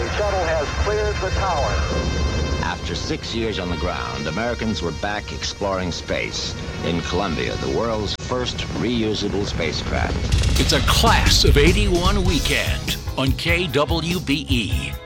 The shuttle has cleared the tower. After 6 years on the ground, Americans were back exploring space in Columbia, the world's first reusable spacecraft. It's a Class of '81 weekend on KWBE.